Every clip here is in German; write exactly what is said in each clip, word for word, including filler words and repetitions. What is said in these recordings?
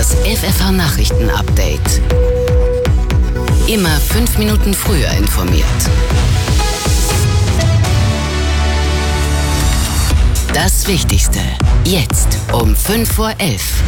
Das F F H-Nachrichten-Update. Immer fünf Minuten früher informiert. Das Wichtigste. Jetzt um fünf vor elf.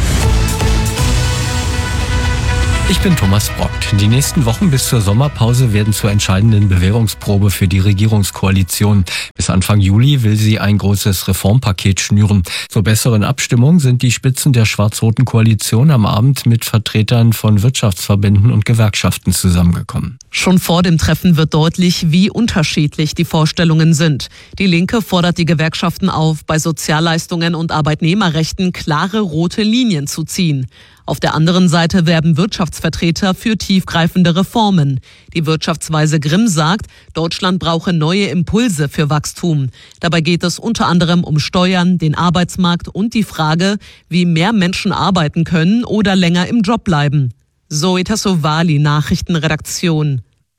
Ich bin Thomas Brock. Die nächsten Wochen bis zur Sommerpause werden zur entscheidenden Bewährungsprobe für die Regierungskoalition. Bis Anfang Juli will sie ein großes Reformpaket schnüren. Zur besseren Abstimmung sind die Spitzen der schwarz-roten Koalition am Abend mit Vertretern von Wirtschaftsverbänden und Gewerkschaften zusammengekommen. Schon vor dem Treffen wird deutlich, wie unterschiedlich die Vorstellungen sind. Die Linke fordert die Gewerkschaften auf, bei Sozialleistungen und Arbeitnehmerrechten klare rote Linien zu ziehen. Auf der anderen Seite werben Wirtschaftsvertreter für tiefgreifende Reformen. Die Wirtschaftsweise Grimm sagt, Deutschland brauche neue Impulse für Wachstum. Dabei geht es unter anderem um Steuern, den Arbeitsmarkt und die Frage, wie mehr Menschen arbeiten können oder länger im Job bleiben. Zoe Tassovali, Nachrichtenredaktion.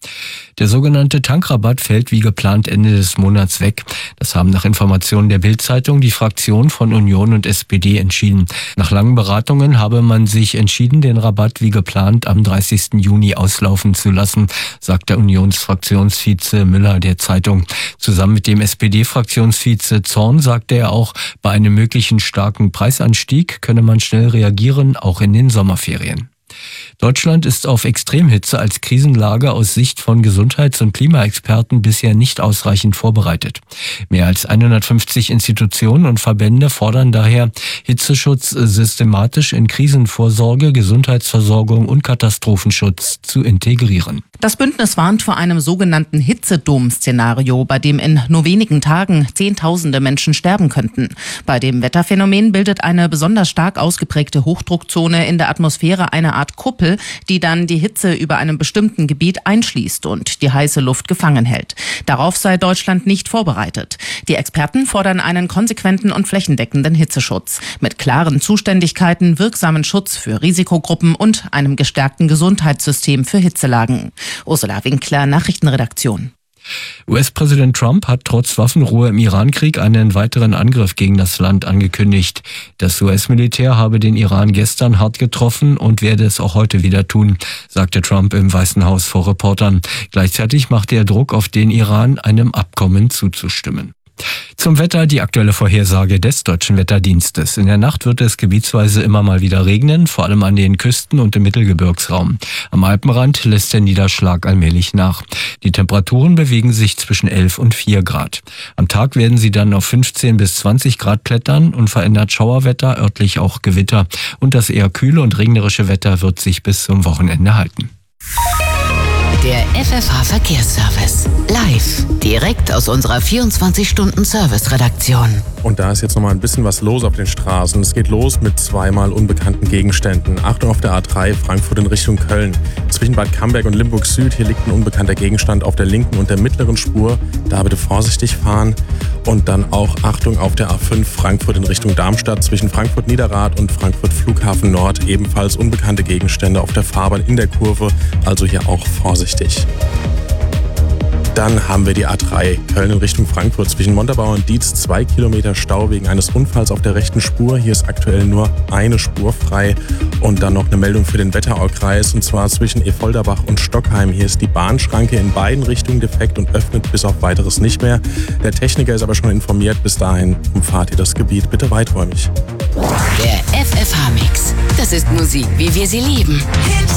Der sogenannte Tankrabatt fällt wie geplant Ende des Monats weg. Das haben nach Informationen der Bild-Zeitung die Fraktionen von Union und S P D entschieden. Nach langen Beratungen habe man sich entschieden, den Rabatt wie geplant am dreißigsten Juni auslaufen zu lassen, sagt der Unionsfraktionsvize Müller der Zeitung. Zusammen mit dem S P D-Fraktionsvize Zorn sagte er auch, bei einem möglichen starken Preisanstieg könne man schnell reagieren, auch in den Sommerferien. Deutschland ist auf Extremhitze als Krisenlage aus Sicht von Gesundheits- und Klimaexperten bisher nicht ausreichend vorbereitet. Mehr als hundertfünfzig Institutionen und Verbände fordern daher, Hitzeschutz systematisch in Krisenvorsorge, Gesundheitsversorgung und Katastrophenschutz zu integrieren. Das Bündnis warnt vor einem sogenannten Hitzedom-Szenario, bei dem in nur wenigen Tagen Zehntausende Menschen sterben könnten. Bei dem Wetterphänomen bildet eine besonders stark ausgeprägte Hochdruckzone in der Atmosphäre eine Art Kuppel, die dann die Hitze über einem bestimmten Gebiet einschließt und die heiße Luft gefangen hält. Darauf sei Deutschland nicht vorbereitet. Die Experten fordern einen konsequenten und flächendeckenden Hitzeschutz mit klaren Zuständigkeiten, wirksamen Schutz für Risikogruppen und einem gestärkten Gesundheitssystem für Hitzelagen. Ursula Winkler, Nachrichtenredaktion. U S-Präsident Trump hat trotz Waffenruhe im Irankrieg einen weiteren Angriff gegen das Land angekündigt. Das U S-Militär habe den Iran gestern hart getroffen und werde es auch heute wieder tun, sagte Trump im Weißen Haus vor Reportern. Gleichzeitig machte er Druck auf den Iran, einem Abkommen zuzustimmen. Zum Wetter die aktuelle Vorhersage des Deutschen Wetterdienstes. In der Nacht wird es gebietsweise immer mal wieder regnen, vor allem an den Küsten und im Mittelgebirgsraum. Am Alpenrand lässt der Niederschlag allmählich nach. Die Temperaturen bewegen sich zwischen elf und vier Grad. Am Tag werden sie dann auf fünfzehn bis zwanzig Grad klettern und verändert Schauerwetter, örtlich auch Gewitter. Und das eher kühle und regnerische Wetter wird sich bis zum Wochenende halten. Der F F H-Verkehrsservice. Live. Direkt aus unserer vierundzwanzig-Stunden-Service-Redaktion. Und da ist jetzt noch mal ein bisschen was los auf den Straßen. Es geht los mit zweimal unbekannten Gegenständen. Achtung auf der A drei, Frankfurt in Richtung Köln. Zwischen Bad Camberg und Limburg Süd, hier liegt ein unbekannter Gegenstand auf der linken und der mittleren Spur. Da bitte vorsichtig fahren. Und dann auch Achtung auf der A fünf, Frankfurt in Richtung Darmstadt. Zwischen Frankfurt Niederrad und Frankfurt Flughafen Nord ebenfalls unbekannte Gegenstände auf der Fahrbahn in der Kurve. Also hier auch vorsichtig. Dann haben wir die A drei, Köln in Richtung Frankfurt. Zwischen Montabaur und Dietz zwei Kilometer Stau wegen eines Unfalls auf der rechten Spur. Hier ist aktuell nur eine Spur frei. Und dann noch eine Meldung für den Wetteraukreis, und zwar zwischen Evolderbach und Stockheim. Hier ist die Bahnschranke in beiden Richtungen defekt und öffnet bis auf Weiteres nicht mehr. Der Techniker ist aber schon informiert. Bis dahin umfahrt ihr das Gebiet bitte weiträumig. Der F F H-Mix. Das ist Musik, wie wir sie lieben.